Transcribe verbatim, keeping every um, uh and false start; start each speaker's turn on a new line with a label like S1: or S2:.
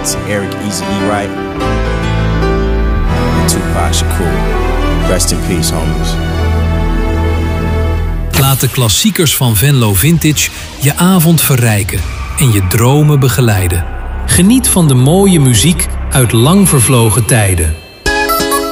S1: to Eric Eazy-E Wright and Tupac Shakur. Rest in peace, homies.
S2: Laat de klassiekers van Venlo Vintage je avond verrijken en je dromen begeleiden. Geniet van de mooie muziek uit lang vervlogen tijden.